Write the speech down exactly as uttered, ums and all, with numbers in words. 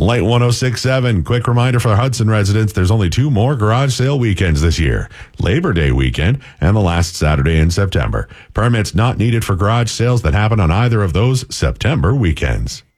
Light one oh six point seven. Quick reminder for Hudson residents, there's only two more garage sale weekends this year. Labor Day weekend and the last Saturday in September. Permits not needed for garage sales that happen on either of those September weekends.